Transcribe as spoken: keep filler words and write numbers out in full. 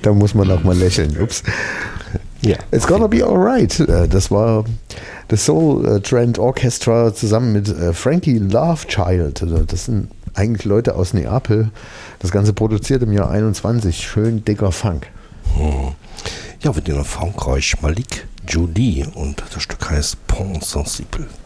Da muss man auch mal lächeln. Ups. Ja. It's Gonna Be Alright. Das war das Soul Trend Orchestra zusammen mit Frankie Lovechild. Das sind eigentlich Leute aus Neapel. Das Ganze produziert im Jahr einundzwanzig. Schön dicker Funk. Hm. Ja, wir gehen nach Frankreich. Malik Jolie und das Stück heißt Pont Sensible.